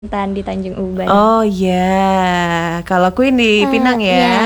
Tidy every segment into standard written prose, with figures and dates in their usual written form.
Tan di Tanjung Uban. Oh ya, kalau Queen di Pinang ya. Iya.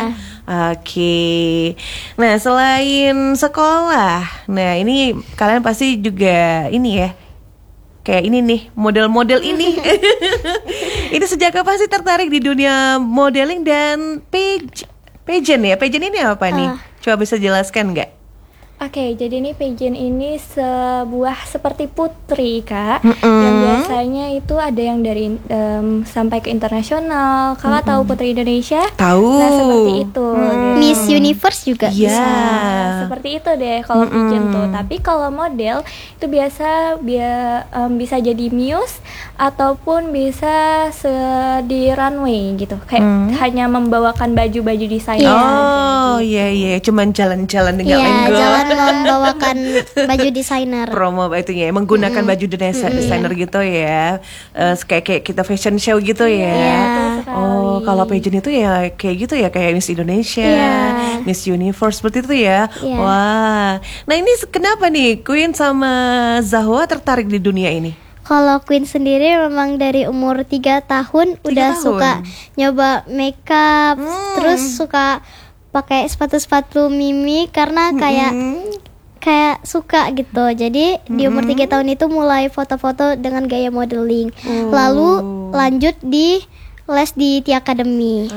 Oke. Nah, selain sekolah, nah ini kalian pasti juga ini ya. Kayak ini nih, model-model ini. Ini sejak kapan sih tertarik di dunia modeling dan pageant ya? Pageant ini apa nih? Coba bisa jelaskan nggak? Oke, jadi ini pageant ini sebuah seperti putri, Kak. Yang biasanya itu ada yang dari sampai ke internasional. Kakak tahu Putri Indonesia? Tahu. Nah, seperti itu. Gitu. Miss Universe juga Iya. bisa. Seperti itu deh kalau pageant tuh. Tapi kalau model itu biasa bisa jadi muse ataupun bisa di runway gitu. Kayak hanya membawakan baju-baju desainer. Oh iya iya, cuman jalan-jalan dengan Iya, lenggok. jangan membawakan baju desainer. Promo itunya ya, menggunakan baju desainer gitu ya. Kayak kita fashion show gitu ya. Iya. Oh, kalau pageant itu ya kayak gitu ya, kayak Miss Indonesia, Iya. Miss Universe seperti itu ya. Iya. Wah. Nah, ini kenapa nih Queen sama Zahwa tertarik di dunia ini? Kalau Queen sendiri memang dari umur 3 tahun udah tahun? suka nyoba makeup, terus suka pakai sepatu-sepatu Mimi karena kayak suka gitu. Jadi di umur 3 tahun itu mulai foto-foto dengan gaya modeling. Lalu lanjut di les di Tea Academy.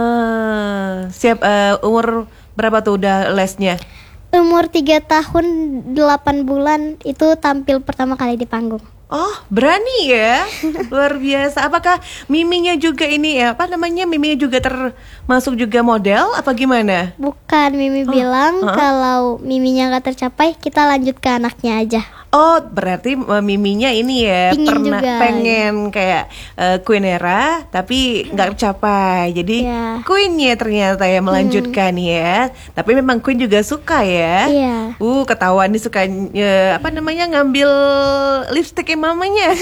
Siap umur berapa tuh udah lesnya? Umur 3 tahun 8 bulan itu tampil pertama kali di panggung. Oh, berani ya. Luar biasa. Apakah Miminya juga ini ya, apa namanya? Miminya juga termasuk juga model apa gimana? Bukan, Mimi bilang kalau Miminya gak tercapai, kita lanjut ke anaknya aja. Oh, berarti Miminya ini ya pengen kayak Queen Era tapi nggak tercapai. Jadi Iya. Queennya ternyata ya melanjutkan ya. Tapi memang Queen juga suka ya. Iya. Ketahuan nih suka apa namanya ngambil lipstiknya mamanya.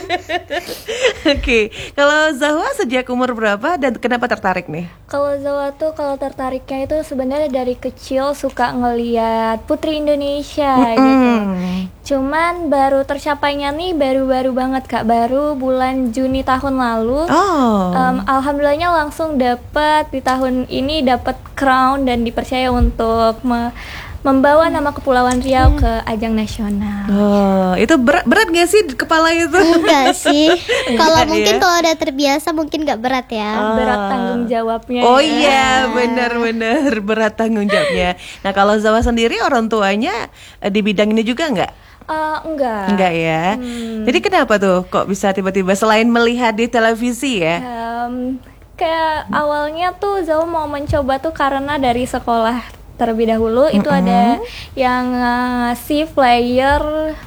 Oke, kalau Zahwa sejak umur berapa dan kenapa tertarik nih? Kalau Zawa tuh kalau tertariknya itu sebenarnya dari kecil suka ngeliat Putri Indonesia gitu. Cuman baru tercapainya nih baru-baru banget Kak, baru bulan Juni tahun lalu. Alhamdulillahnya langsung dapat di tahun ini dapat crown dan dipercaya untuk membawa nama Kepulauan Riau ke ajang nasional. Oh, itu berat gak sih kepala itu? Enggak sih. Kalau Enggak mungkin ya? kalau udah terbiasa mungkin gak berat ya. Berat tanggung jawabnya. Oh ya. iya, benar-benar berat tanggung jawabnya. Nah, kalau Zawa sendiri orang tuanya di bidang ini juga nggak? Enggak. Enggak ya. Jadi kenapa tuh kok bisa tiba-tiba selain melihat di televisi ya? Kayak awalnya tuh Zawa mau mencoba tuh karena dari sekolah terlebih dahulu itu ada yang ngasih flyer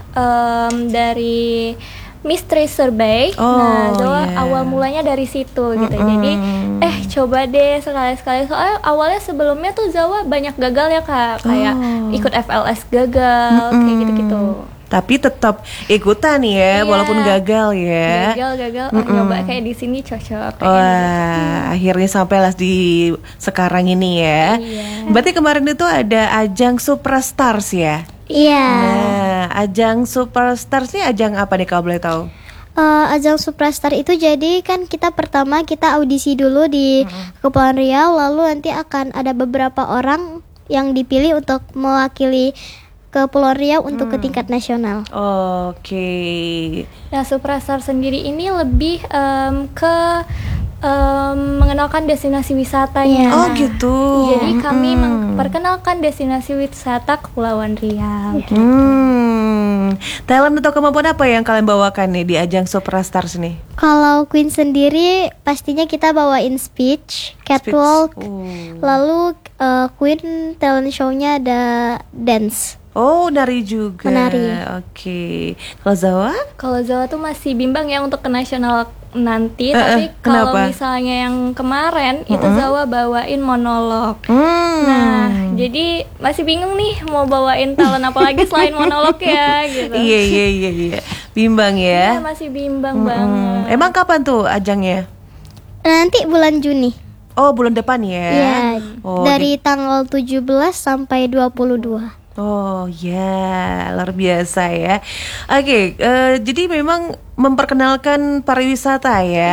dari Mystery Survey. Nah, Zawa awal mulanya dari situ gitu. Jadi coba deh sekali-sekali. Soalnya awalnya sebelumnya tuh Zawa banyak gagal ya Kak. Kayak ikut FLS gagal kayak gitu-gitu. Tapi tetap ikutan ya, Iya. walaupun gagal ya. Gagal. Nyoba kayak di sini cocok. Wah, akhirnya sampailah di sekarang ini ya. Iya. Berarti kemarin itu ada ajang Superstars ya? Iya. Nah, ajang Superstars ini ajang apa nih kalau boleh tahu? Ajang Superstar itu jadi kan kita pertama kita audisi dulu di Kepulauan Riau, lalu nanti akan ada beberapa orang yang dipilih untuk mewakili Kepulauan Riau untuk ke tingkat nasional. Oke. Nah, Superstar sendiri ini lebih ke mengenalkan destinasi wisatanya. Oh gitu. Jadi kami memperkenalkan destinasi wisata Kepulauan Riau. Talent atau kemampuan apa yang kalian bawakan nih di ajang Superstars nih? Kalau Queen sendiri pastinya kita bawain speech, catwalk, lalu Queen talent show-nya ada dance. Oh, nari juga. Menari. Oke. Kalau Zawa? Kalau Zawa tuh masih bimbang ya untuk ke nasional nanti, tapi kalau kenapa? misalnya yang kemarin itu Zawa bawain monolog. Nah, jadi masih bingung nih mau bawain talent apa lagi selain monolog ya gitu. Iya. Bimbang Iya, ya. masih bimbang banget. Emang kapan tuh ajangnya? Nanti bulan Juni. Oh, bulan depan ya. Iya. Oh, Dari tanggal 17 sampai 22. Oh ya, luar biasa ya. Oke, jadi memang memperkenalkan pariwisata ya.